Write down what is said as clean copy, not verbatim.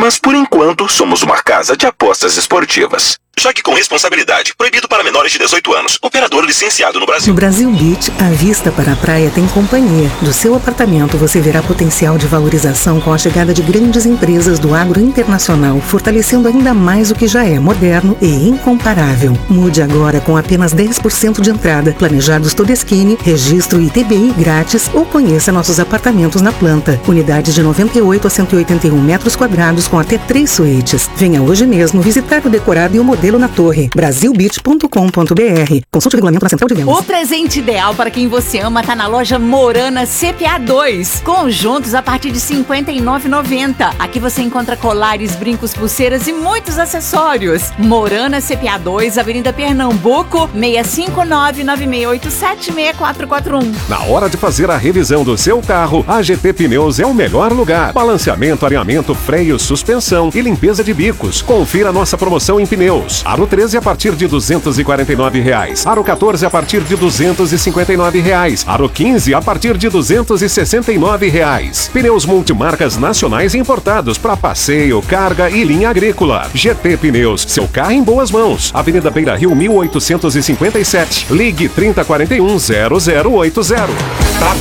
Mas por enquanto somos uma casa de apostas esportivas. Jogue com responsabilidade. Proibido para menores de 18 anos. Operador licenciado no Brasil. No Brasil Beach, a vista para a praia tem companhia. Do seu apartamento você verá potencial de valorização com a chegada de grandes empresas do agro internacional, fortalecendo ainda mais o que já é moderno e incomparável. Mude agora com apenas 10% de entrada. Planejados Todeskine, registro e TBI grátis ou conheça nossos apartamentos na planta. Unidades de 98 a 181 metros quadrados com até 3 suítes. Venha hoje mesmo visitar o decorado e o modelo na torre. Brasilbeach.com.br. Consulte o regulamento na central de vendas. O presente ideal para quem você ama tá na loja Morana CPA 2. Conjuntos a partir de R$ 59,90. Aqui você encontra colares, brincos, pulseiras e muitos acessórios. Morana CPA 2, Avenida Pernambuco, 659-9687-6441. Na hora de fazer a revisão do seu carro, a GT Pneus é o melhor lugar. Balanceamento, alinhamento, freio, suspensão e limpeza de bicos. Confira nossa promoção em pneus. Aro 13 a partir de R$ 249,00. Aro 14 a partir de R$ 259,00. Aro 15 a partir de R$ 269,00. Pneus multimarcas nacionais importados para passeio, carga e linha agrícola. GT Pneus, seu carro em boas mãos. Avenida Beira Rio 1857. Ligue 3041 0080.